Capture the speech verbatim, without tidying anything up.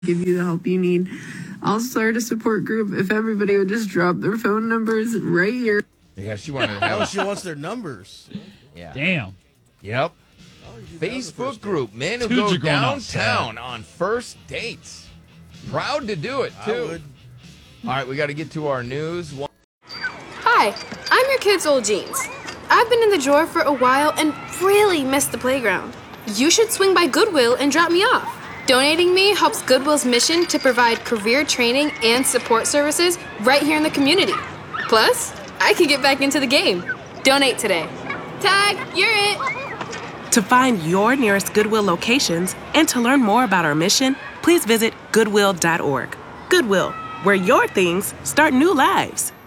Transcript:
give you the help you need. I'll start a support group if everybody would just drop their phone numbers right here. Yeah, she wanted to Oh, know. she wants their numbers. Yeah. Damn. Yep. Oh, you Facebook group, men who Dudes go are going downtown outside. on first dates. Proud to do it, I too. would. All right, we got to get to our news. One- Hi, I'm your kid's old jeans. I've been in the drawer for a while and really missed the playground. You should swing by Goodwill and drop me off. Donating me helps Goodwill's mission to provide career training and support services right here in the community. Plus, I can get back into the game. Donate today. Tag, you're it. To find your nearest Goodwill locations and to learn more about our mission, please visit goodwill dot org. Goodwill, where your things start new lives.